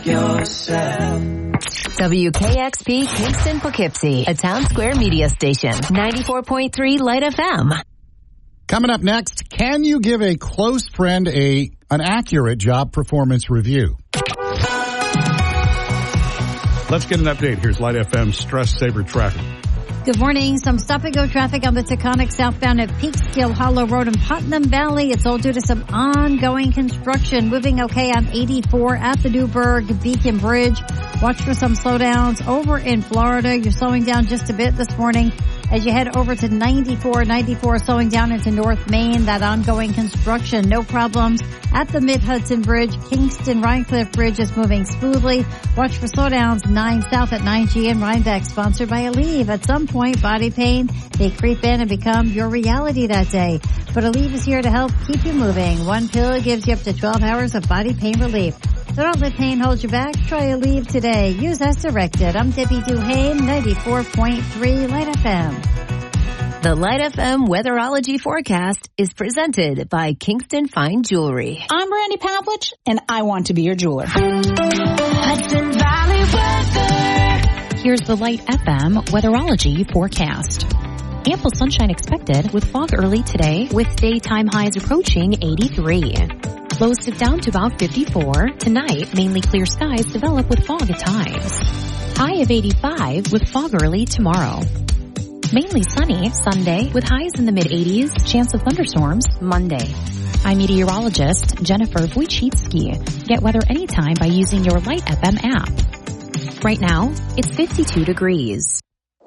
like yourself. WKXP Kingston Poughkeepsie, a Town Square media station. 94.3 Light FM. Coming up next, can you give a close friend an accurate job performance review? Let's get an update. Here's Light FM Stress Saver Traffic. Good morning. Some stop-and-go traffic on the Taconic southbound at Peekskill Hollow Road in Putnam Valley. It's all due to some ongoing construction. Moving okay on 84 at the Newburgh Beacon Bridge. Watch for some slowdowns over in Florida. You're slowing down just a bit this morning as you head over to 94 slowing down into North Main. That ongoing construction, no problems at the Mid-Hudson Bridge. Kingston Rhinecliff Bridge is moving smoothly. Watch for slowdowns 9 south at 9G and Rhinebeck, sponsored by Aleve. At some point, body pain, they creep in and become your reality that day. But Aleve is here to help keep you moving. One pill gives you up to 12 hours of body pain relief. So don't let pain hold you back. Try Aleve today. Use as directed. I'm Debbie Duhane, 94.3 Light FM. The Light FM Weatherology Forecast is presented by Kingston Fine Jewelry. I'm Brandy Pavlich, and I want to be your jeweler. Hudson Valley weather. Here's the Light FM Weatherology Forecast. Ample sunshine expected with fog early today with daytime highs approaching 83. Lows dip down to about 54. Tonight, mainly clear skies develop with fog at times. High of 85 with fog early tomorrow. Mainly sunny Sunday with highs in the mid-80s, chance of thunderstorms Monday. I'm meteorologist Jennifer Wojcicki. Get weather anytime by using your Light FM app. Right now, it's 52 degrees.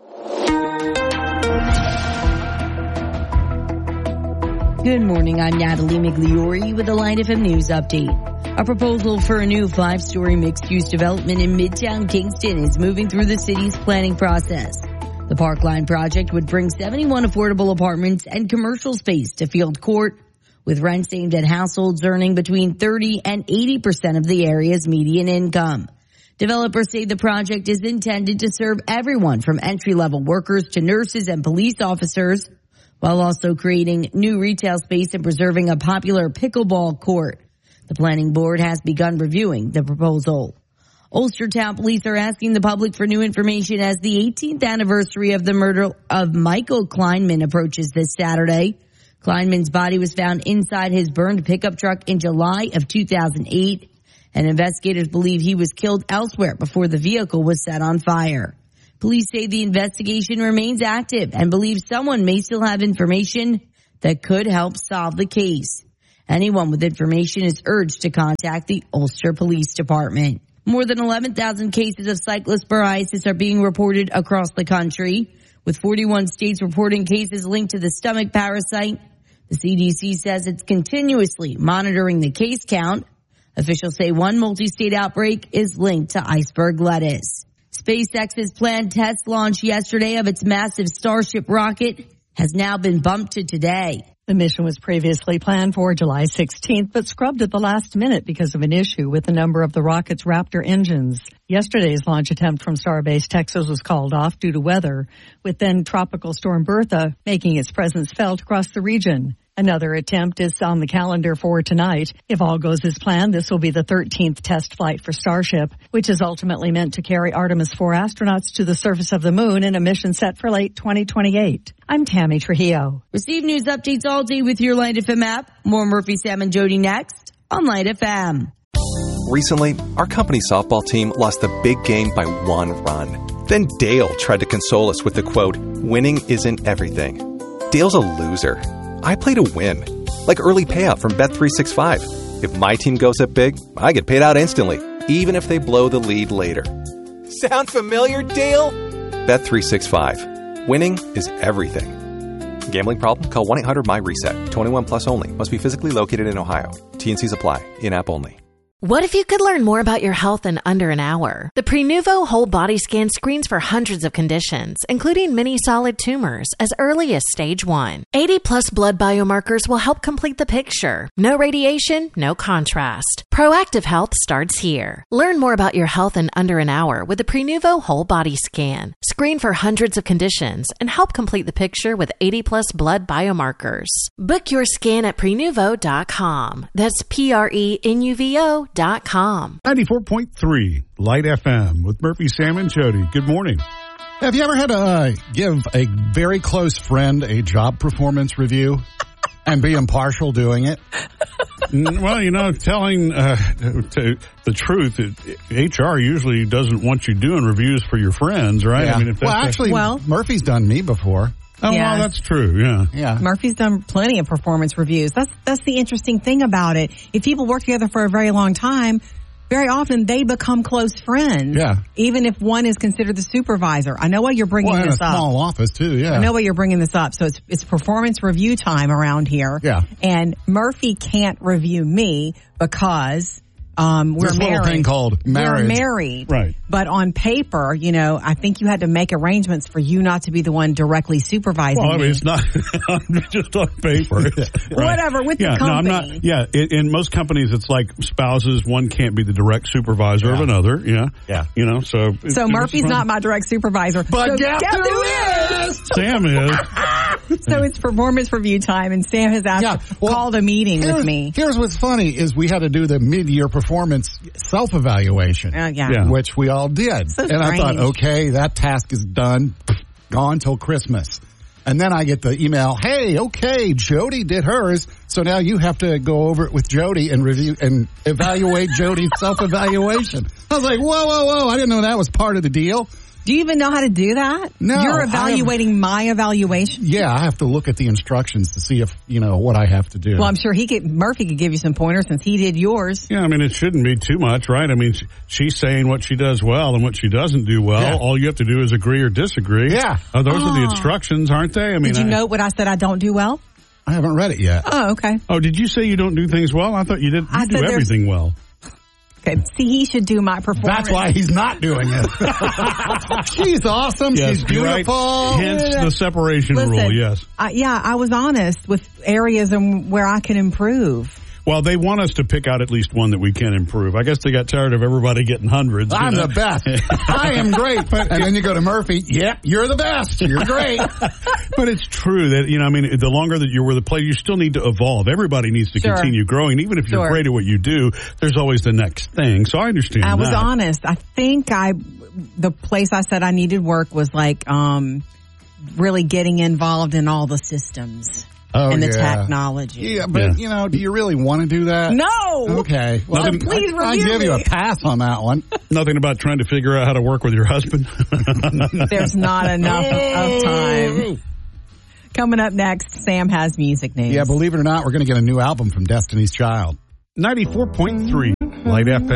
Good morning, I'm Natalie Migliori with the Light FM News Update. A proposal for a new 5-story mixed-use development in Midtown Kingston is moving through the city's planning process. The Parkline project would bring 71 affordable apartments and commercial space to Field Court, with rents aimed at households earning between 30 and 80% of the area's median income. Developers say the project is intended to serve everyone from entry-level workers to nurses and police officers, while also creating new retail space and preserving a popular pickleball court. The planning board has begun reviewing the proposal. Ulstertown police are asking the public for new information as the 18th anniversary of the murder of Michael Kleinman approaches this Saturday. Kleinman's body was found inside his burned pickup truck in July of 2008, and investigators believe he was killed elsewhere before the vehicle was set on fire. Police say the investigation remains active and believe someone may still have information that could help solve the case. Anyone with information is urged to contact the Ulster Police Department. More than 11,000 cases of cyclosporiasis are being reported across the country, with 41 states reporting cases linked to the stomach parasite. The CDC says it's continuously monitoring the case count. Officials say one multi-state outbreak is linked to iceberg lettuce. SpaceX's planned test launch yesterday of its massive Starship rocket has now been bumped to today. The mission was previously planned for July 16th, but scrubbed at the last minute because of an issue with a number of the rocket's Raptor engines. Yesterday's launch attempt from Starbase Texas was called off due to weather, with then Tropical Storm Bertha making its presence felt across the region. Another attempt is on the calendar for tonight. If all goes as planned, this will be the 13th test flight for Starship, which is ultimately meant to carry Artemis 4 astronauts to the surface of the moon in a mission set for late 2028. I'm Tammy Trujillo. Receive news updates all day with your Light FM app. More Murphy, Sam, and Jody next on Light FM. Recently, our company softball team lost the big game by 1 run. Then Dale tried to console us with the quote, "Winning isn't everything." Dale's a loser. I play to win, like early payout from Bet365. If my team goes up big, I get paid out instantly, even if they blow the lead later. Sound familiar, Dale? Bet365. Winning is everything. Gambling problem? Call 1-800-MY-RESET. 21 plus only. Must be physically located in Ohio. T&Cs apply. In-app only. What if you could learn more about your health in under an hour? The Prenuvo Whole Body Scan screens for hundreds of conditions, including many solid tumors, as early as stage 1. 80-plus blood biomarkers will help complete the picture. No radiation, no contrast. Proactive health starts here. Learn more about your health in under an hour with the Prenuvo Whole Body Scan. Screen for hundreds of conditions and help complete the picture with 80-plus blood biomarkers. Book your scan at Prenuvo.com. That's Prenuvo.com. Prenovo.com. 94.3 Light FM with Murphy, Sam, and Jody. Good morning. Have you ever had to give a very close friend a job performance review and be impartial doing it? Well, telling the truth, HR usually doesn't want you doing reviews for your friends, right? Yeah. I mean, if that's Murphy's done me before. Oh, yeah. Well, that's true, yeah. Murphy's done plenty of performance reviews. That's the interesting thing about it. If people work together for a very long time, very often they become close friends. Yeah. Even if one is considered the supervisor. I know why you're bringing this up. In a small office, too, yeah. I know why you're bringing this up. So it's performance review time around here. Yeah. And Murphy can't review me because we're this married. Little thing called marriage. We're married. Right. But on paper, I think you had to make arrangements for you not to be the one directly supervising Well, I mean, me. it's not just on paper. Right. Whatever, with the company. No, I'm not. Yeah, in most companies, it's like spouses. One can't be the direct supervisor of another. Yeah. So Murphy's not my direct supervisor. But so guess who is? Sam is. So it's performance review time, and Sam has called a meeting with me. Here's what's funny is we had to do the mid-year performance self-evaluation, which we all did. So and I thought, okay, that task is done, gone till Christmas. And then I get the email, hey, okay, Jody did hers, so now you have to go over it with Jody and review and evaluate Jody's self-evaluation. I was like, whoa, I didn't know that was part of the deal. Do you even know how to do that? No. You're evaluating my evaluation? Yeah, I have to look at the instructions to see if, what I have to do. Well, I'm sure Murphy could give you some pointers since he did yours. Yeah, I mean, it shouldn't be too much, right? I mean, she's saying what she does well and what she doesn't do well. Yeah. All you have to do is agree or disagree. Yeah. Those are the instructions, aren't they? I mean, did you note what I said I don't do well? I haven't read it yet. Oh, okay. Oh, did you say you don't do things well? I thought you did. You do everything well. Okay. See, he should do my performance. That's why he's not doing it. She's awesome. Yes, she's beautiful. Right. Hence the separation rule, yes. I was honest with areas where I can improve. Well, they want us to pick out at least one that we can improve. I guess they got tired of everybody getting hundreds. I'm the best. I am great. And then you go to Murphy. Yep, you're the best. You're great. But it's true that, the longer that you're with a player, you still need to evolve. Everybody needs to continue growing. Even if you're great at what you do, there's always the next thing. So I understand I was honest. I think the place I said I needed work was like really getting involved in all the systems. And the technology. Yeah, but, do you really want to do that? No! Okay. Well, please review I give you a pass on that one. Nothing about trying to figure out how to work with your husband? There's not enough of time. Coming up next, Sam has music news. Yeah, believe it or not, we're going to get a new album from Destiny's Child. 94.3 Light FM.